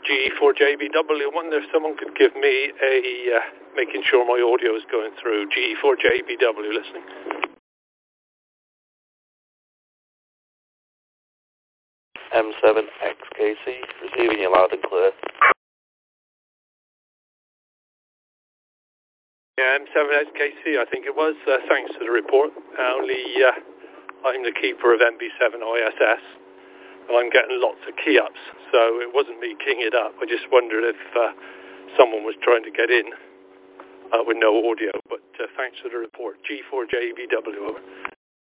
G4JBW. I wonder if someone could give me a making sure my audio is going through. G4JBW listening. M7XKC, receiving you loud and clear. Yeah, M7XKC, I think it was. Thanks for the report. I'm the keeper of MB7 ISS, and I'm getting lots of key ups, so it wasn't me keying it up. I just wondered if someone was trying to get in with no audio, but thanks for the report. G4JBW, over.